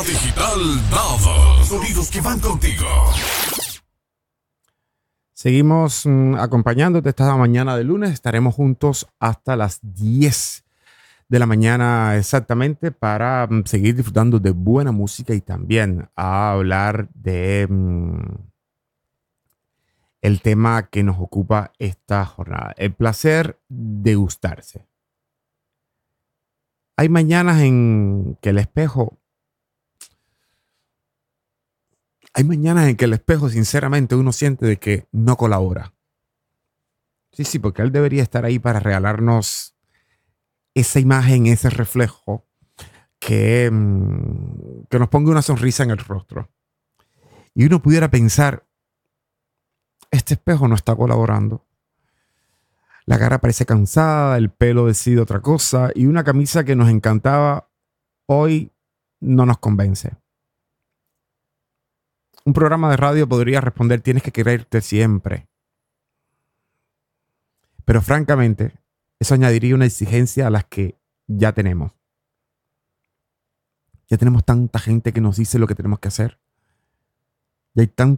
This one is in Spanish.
Digital Nova. Sonidos que van contigo. Seguimos acompañándote esta mañana de lunes. Estaremos juntos hasta las 10 de la mañana exactamente para seguir disfrutando de buena música y también a hablar de el tema que nos ocupa esta jornada. El placer de gustarse. Hay mañanas en que el espejo... Hay mañanas en que el espejo, sinceramente, uno siente de que no colabora. Sí, porque él debería estar ahí para regalarnos esa imagen, ese reflejo que nos ponga una sonrisa en el rostro. Y uno pudiera pensar, este espejo no está colaborando. La cara parece cansada, el pelo decide otra cosa y una camisa que nos encantaba hoy no nos convence. Un programa de radio podría responder, tienes que quererte siempre. Pero francamente, eso añadiría una exigencia a las que ya tenemos. Ya tenemos tanta gente que nos dice lo que tenemos que hacer. Y hay